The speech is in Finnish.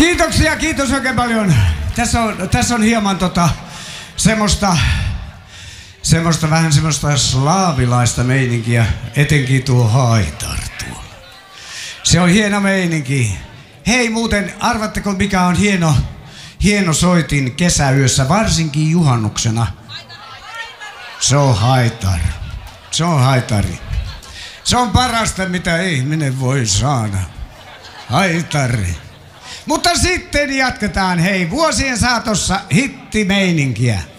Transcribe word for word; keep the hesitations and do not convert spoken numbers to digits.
Kiitoksia, kiitos oikein paljon. Tässä on, tässä on hieman tota, semmoista, semmoista vähän semmoista slaavilaista meininkiä, etenkin tuo haitar tuolla. Se on hieno meininki. Hei muuten, arvatteko mikä on hieno, hieno soitin kesäyössä, varsinkin juhannuksena? Se on haitar. Se on haitari. Se on parasta, mitä ihminen voi saada. Haitari. Mutta sitten jatketaan, hei, vuosien saatossa hittimeininkiä.